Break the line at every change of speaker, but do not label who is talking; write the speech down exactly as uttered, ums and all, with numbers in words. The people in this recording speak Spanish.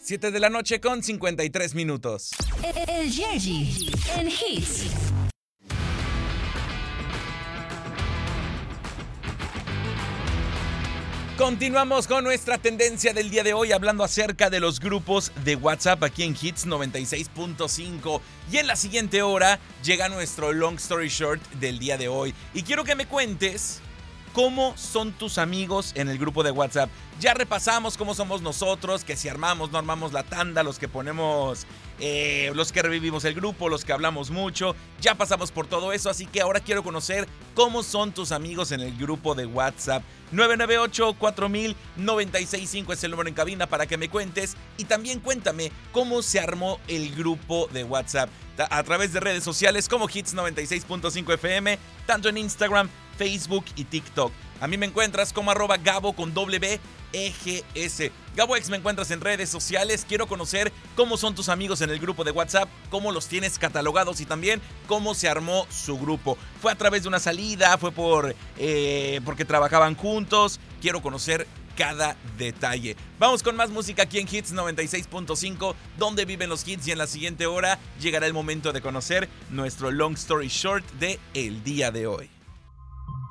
siete de la noche con cincuenta y tres minutos.
El Yergy en Hits.
Continuamos con nuestra tendencia del día de hoy, hablando acerca de los grupos de WhatsApp aquí en Hits noventa y seis punto cinco. Y en la siguiente hora llega nuestro Long Story Short del día de hoy. Y quiero que me cuentes cómo son tus amigos en el grupo de WhatsApp. Ya repasamos cómo somos nosotros, que si armamos, no armamos la tanda, los que ponemos, eh, los que revivimos el grupo, los que hablamos mucho. Ya pasamos por todo eso, así que ahora quiero conocer cómo son tus amigos en el grupo de WhatsApp. nueve nueve ocho, cuatro mil, noventa y seis cinco es el número en cabina para que me cuentes. Y también cuéntame cómo se armó el grupo de WhatsApp a través de redes sociales como Hits noventa y seis punto cinco F M, tanto en Instagram, Facebook y TikTok. A mí me encuentras como arroba Gabo con W E G S. GaboX me encuentras en redes sociales. Quiero conocer cómo son tus amigos en el grupo de WhatsApp, cómo los tienes catalogados y también cómo se armó su grupo. ¿Fue a través de una salida? ¿Fue por eh, porque trabajaban juntos? Quiero conocer cada detalle. Vamos con más música aquí en Hits noventa y seis punto cinco, donde viven los hits, y en la siguiente hora llegará el momento de conocer nuestro Long Story Short de el día de hoy.